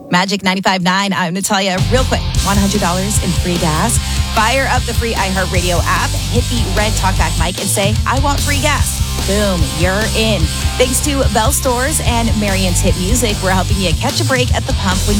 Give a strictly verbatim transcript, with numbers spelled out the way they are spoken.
Magic ninety-five point nine, I'm Natalia. Real quick, one hundred dollars in free gas. Fire up the free iHeartRadio app, hit the red talkback mic and say, I want free gas. Boom, you're in. Thanks to Bell Stores and Marion's Hit Music, we're helping you catch a break at the pump when you